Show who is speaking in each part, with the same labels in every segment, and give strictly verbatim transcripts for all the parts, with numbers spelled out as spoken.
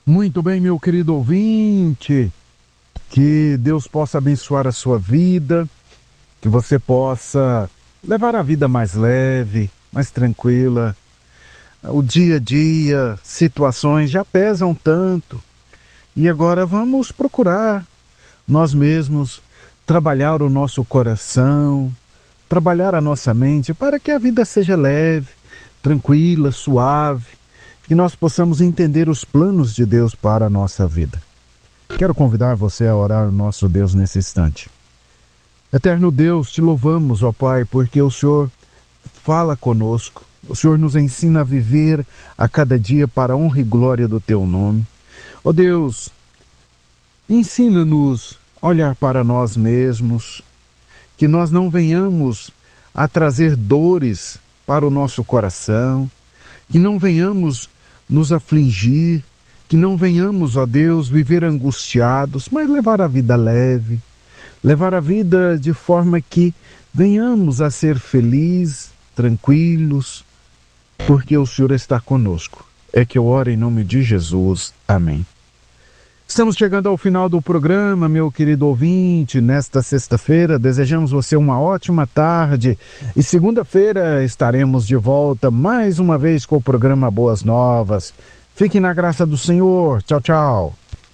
Speaker 1: Muito bem, meu querido ouvinte, que Deus possa abençoar a sua vida, que você possa levar a vida mais leve, mais tranquila. O dia a dia, situações já pesam tanto e agora vamos procurar nós mesmos trabalhar o nosso coração, trabalhar a nossa mente para que a vida seja leve, tranquila, suave, que nós possamos entender os planos de Deus para a nossa vida. Quero convidar você a orar ao nosso Deus nesse instante. Eterno Deus, te louvamos, ó Pai, porque o Senhor fala conosco, o Senhor nos ensina a viver a cada dia para a honra e glória do Teu nome. Ó Deus, ensina-nos a olhar para nós mesmos, que nós não venhamos a trazer dores para o nosso coração, que não venhamos nos afligir, que não venhamos, ó Deus, viver angustiados, mas levar a vida leve, levar a vida de forma que venhamos a ser felizes, tranquilos, porque o Senhor está conosco. É que eu oro em nome de Jesus. Amém. Estamos chegando ao final do programa, meu querido ouvinte, nesta sexta-feira. Desejamos você uma ótima tarde e segunda-feira estaremos de volta mais uma vez com o programa Boas Novas. Fiquem na graça do Senhor. Tchau, tchau.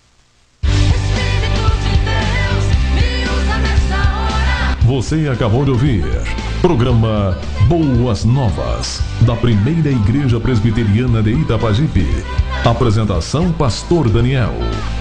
Speaker 2: Você acabou de ouvir programa Boas Novas, da Primeira Igreja Presbiteriana de Itapajipe. Apresentação Pastor Daniel.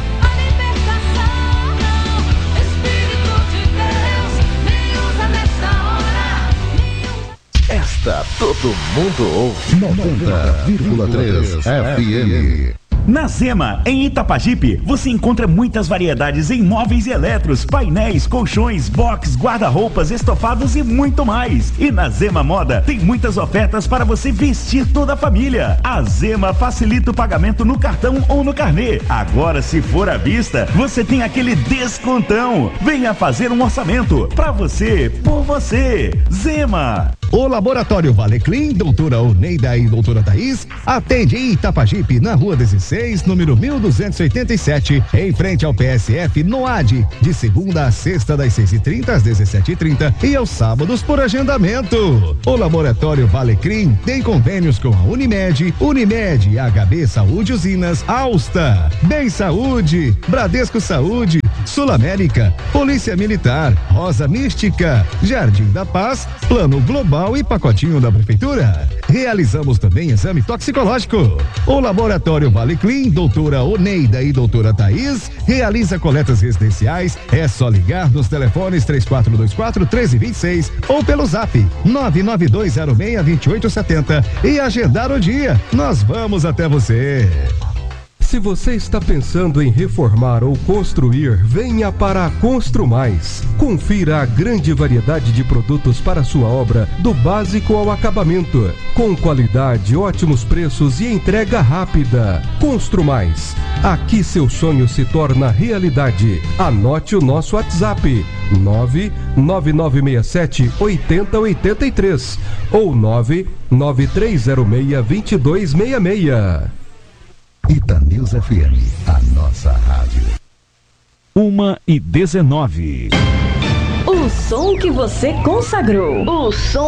Speaker 3: Esta todo mundo ouve. noventa vírgula três F M.
Speaker 4: Na Zema, em Itapajipe, você encontra muitas variedades em móveis e eletros, painéis, colchões, box, guarda-roupas, estofados e muito mais. E na Zema Moda, tem muitas ofertas para você vestir toda a família. A Zema facilita o pagamento no cartão ou no carnê. Agora, se for à vista, você tem aquele descontão. Venha fazer um orçamento para você, por você. Zema.
Speaker 5: O Laboratório Valeclim, doutora Oneida e doutora Thaís, atende em Itapajipe, na rua dezesseis, número mil duzentos e oitenta e sete, em frente ao P S F, no A D, de segunda a sexta, das seis e trinta às dezessete e trinta e aos sábados por agendamento. O Laboratório Valeclim tem convênios com a Unimed, Unimed, H B Saúde Usinas, Alsta, Bem Saúde, Bradesco Saúde, Sul América, Polícia Militar, Rosa Mística, Jardim da Paz, Plano Global e pacotinho da Prefeitura. Realizamos também exame toxicológico. O Laboratório Valeclim, doutora Oneida e doutora Thaís, realiza coletas residenciais. É só ligar nos telefones três quatro dois quatro, um três dois seis ou pelo zap nove nove dois zero seis, dois oito sete zero e agendar o dia. Nós vamos até você.
Speaker 6: Se você está pensando em reformar ou construir, venha para a Constru Mais. Confira a grande variedade de produtos para sua obra, do básico ao acabamento, com qualidade, ótimos preços e entrega rápida. Constru Mais. Aqui seu sonho se torna realidade. Anote o nosso WhatsApp: nove nove nove seis sete, oito zero oito três ou nove nove três zero seis, dois dois seis seis.
Speaker 3: Itanews F M, a nossa rádio.
Speaker 7: Uma e dezenove.
Speaker 8: O som que você consagrou. O som